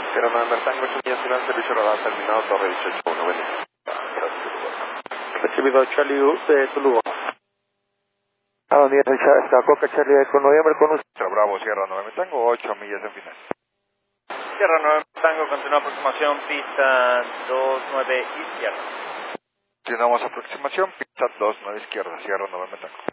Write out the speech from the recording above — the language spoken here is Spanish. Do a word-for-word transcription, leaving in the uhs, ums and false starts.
Sierra nueve Tango, ocho millas final, servicio radar terminado, torre dieciocho uno, bendiciones. Recibido Charlie U de Tuluá. A donde está Coca Charlie con noviembre con usted. Bravo, Sierra nueve Tango, ocho millas en final. Sierra nueve Tango, continúa aproximación, pista dos nueve izquierda. Continuamos aproximación, pista dos nueve izquierda, Sierra nueve Tango.